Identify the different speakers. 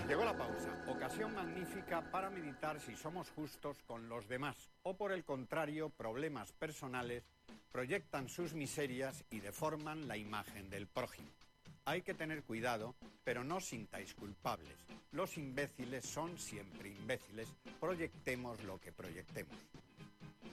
Speaker 1: Llegó la pausa, ocasión magnífica para meditar si somos justos con los demás o por el contrario, problemas personales proyectan sus miserias y deforman la imagen del prójimo. Hay que tener cuidado, pero no sintáis culpables. Los imbéciles son siempre imbéciles, proyectemos lo que proyectemos.